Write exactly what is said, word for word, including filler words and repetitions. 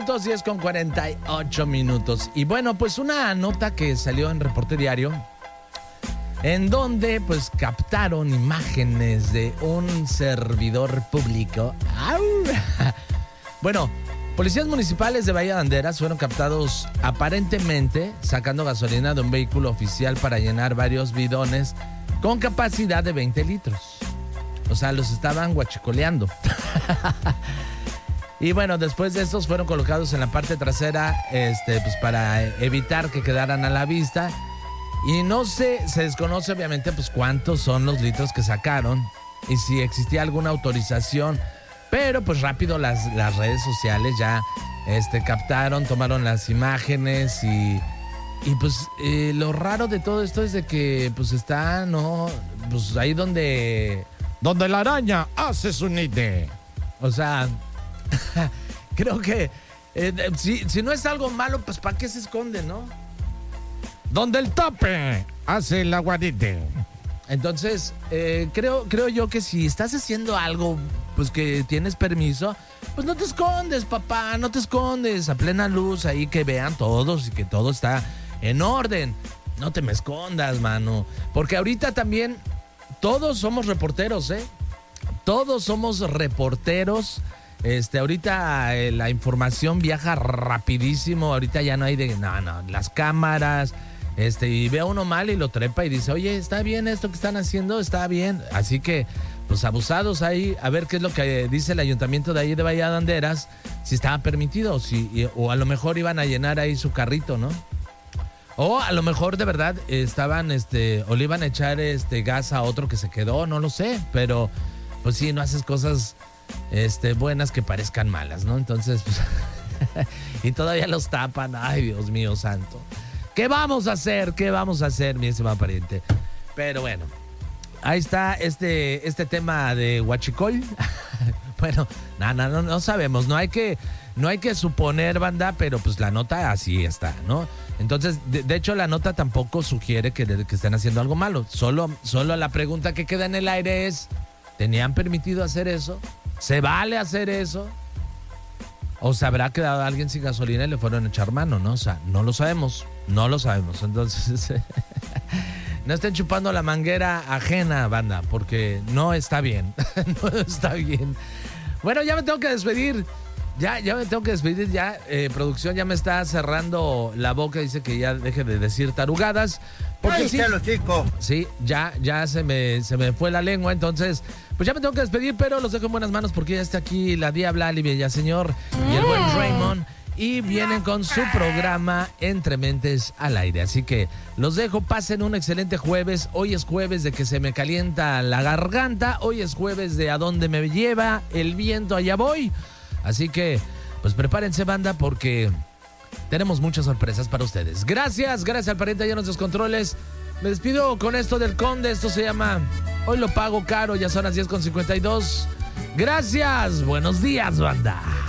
minutos, diez con cuarenta y ocho minutos. Y bueno, pues una nota que salió en Reporte Diario, en donde pues captaron imágenes de un servidor público. ¡Au! Bueno, policías municipales de Bahía Banderas fueron captados aparentemente sacando gasolina de un vehículo oficial para llenar varios bidones con capacidad de veinte litros. O sea, los estaban guachicoleando. Y bueno, después de estos fueron colocados en la parte trasera este, pues para evitar que quedaran a la vista. Y no sé, se desconoce obviamente pues cuántos son los litros que sacaron y si existía alguna autorización. Pero pues rápido las, las redes sociales ya este, captaron, tomaron las imágenes y, y pues eh, lo raro de todo esto es de que pues está, ¿no? Pues ahí donde... Donde la araña hace su nido. O sea... Creo que eh, si, si no es algo malo, pues ¿para qué se esconde, no? Donde el tope hace el aguadite. Entonces, eh, creo, creo yo que si estás haciendo algo, pues que tienes permiso, pues no te escondes, papá, no te escondes. A plena luz ahí que vean todos y que todo está en orden. No te me escondas, mano. Porque ahorita también todos somos reporteros, ¿eh? Todos somos reporteros. Este, ahorita eh, la información viaja rapidísimo, ahorita ya no hay de, no, no, las cámaras, este, y ve a uno mal y lo trepa y dice, oye, ¿está bien esto que están haciendo? Está bien, así que, pues abusados ahí, a ver qué es lo que dice el ayuntamiento de ahí de Bahía Banderas, si estaba permitido, si, o a lo mejor iban a llenar ahí su carrito, ¿no? O a lo mejor de verdad estaban, este, o le iban a echar este gas a otro que se quedó, no lo sé, pero, pues sí, no haces cosas... Este, buenas que parezcan malas, ¿no? Entonces, pues, y todavía los tapan. Ay, Dios mío santo. ¿Qué vamos a hacer? ¿Qué vamos a hacer, mi estimado pariente? Pero bueno, ahí está este, este tema de huachicol. Bueno, no, no, no, no sabemos. No hay que, no hay que suponer, banda, pero pues la nota así está, ¿no? Entonces, de, de hecho, la nota tampoco sugiere que, que estén haciendo algo malo. Solo, solo la pregunta que queda en el aire es, ¿tenían permitido hacer eso? ¿Se vale hacer eso? ¿O se habrá quedado alguien sin gasolina y le fueron a echar mano, no? O sea, no lo sabemos, no lo sabemos. Entonces, no estén chupando la manguera ajena, banda, porque no está bien, no está bien. Bueno, ya me tengo que despedir, ya, ya me tengo que despedir, ya, eh, producción ya me está cerrando la boca, dice que ya deje de decir tarugadas. Porque sí, chico. Sí, ya, ya se me, se me fue la lengua, entonces, pues ya me tengo que despedir, pero los dejo en buenas manos porque ya está aquí la Diabla, Ali Villaseñor y el buen Raymond, y vienen con su programa Entre Mentes al Aire. Así que los dejo, pasen un excelente jueves. Hoy es jueves de que se me calienta la garganta, hoy es jueves de a dónde me lleva el viento, allá voy. Así que, pues prepárense, banda, porque... tenemos muchas sorpresas para ustedes. Gracias, gracias al pariente allá en los controles. Me despido con esto del Conde. Esto se llama Hoy lo pago caro. Ya son las diez con cincuenta y dos. Gracias, buenos días, banda.